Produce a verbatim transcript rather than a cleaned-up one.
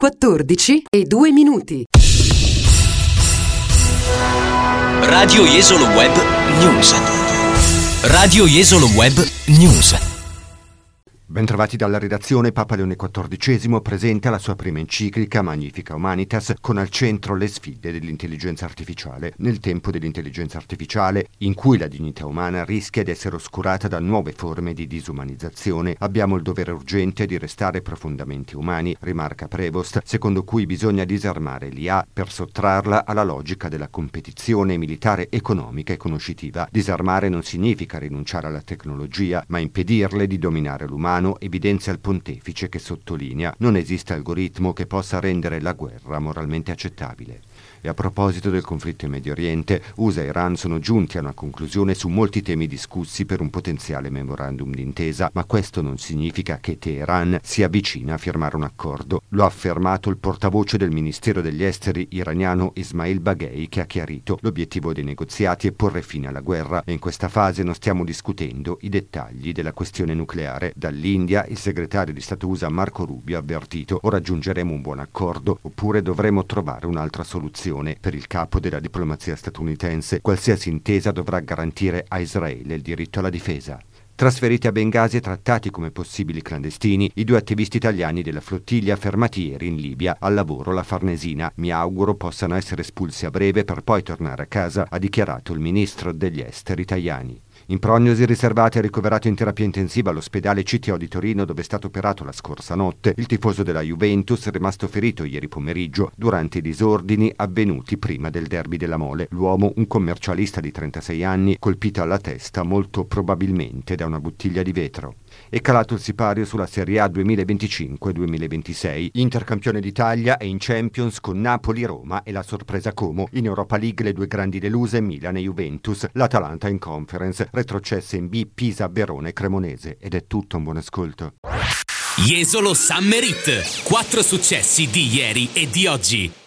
quattordici e due minuti. Radio Jesolo Web News. Radio Jesolo Web News. Bentrovati dalla redazione. Papa Leone quattordicesimo presenta la sua prima enciclica Magnificat Humanitas, con al centro le sfide dell'intelligenza artificiale. Nel tempo dell'intelligenza artificiale, in cui la dignità umana rischia di essere oscurata da nuove forme di disumanizzazione, abbiamo il dovere urgente di restare profondamente umani, rimarca Prevost, secondo cui bisogna disarmare l'I A per sottrarla alla logica della competizione militare, economica e conoscitiva. Disarmare non significa rinunciare alla tecnologia, ma impedirle di dominare l'umano, evidenzia il pontefice, che sottolinea: non esiste algoritmo che possa rendere la guerra moralmente accettabile. E a proposito del conflitto in Medio Oriente, U S A e Iran sono giunti a una conclusione su molti temi discussi per un potenziale memorandum d'intesa, ma questo non significa che Teheran sia vicina a firmare un accordo. Lo ha affermato il portavoce del Ministero degli Esteri iraniano Ismail Baghei, che ha chiarito: l'obiettivo dei negoziati è porre fine alla guerra e in questa fase non stiamo discutendo i dettagli della questione nucleare. Dall'India il segretario di Stato U S A Marco Rubio ha avvertito: o raggiungeremo un buon accordo oppure dovremo trovare un'altra soluzione. Per il capo della diplomazia statunitense, qualsiasi intesa dovrà garantire a Israele il diritto alla difesa. Trasferiti a Bengasi e trattati come possibili clandestini, i due attivisti italiani della flottiglia fermati ieri in Libia al lavoro La Farnesina. Mi auguro possano essere espulsi a breve per poi tornare a casa, ha dichiarato il ministro degli esteri Tajani. In prognosi riservata e ricoverato in terapia intensiva all'ospedale C T O di Torino, dove è stato operato la scorsa notte il tifoso della Juventus, rimasto ferito ieri pomeriggio durante i disordini avvenuti prima del derby della Mole. L'uomo, un commercialista di trentasei anni, colpito alla testa molto probabilmente da una bottiglia di vetro. È calato il sipario sulla Serie A duemilaventicinque duemilaventisei. Inter campione d'Italia e in Champions con Napoli-Roma e la sorpresa Como. In Europa League le due grandi deluse, Milan e Juventus. L'Atalanta in Conference, retrocesse in B, Pisa, Verona e Cremonese. Ed è tutto, un buon ascolto. Jesolo Summer Hit. Quattro successi di ieri e di oggi.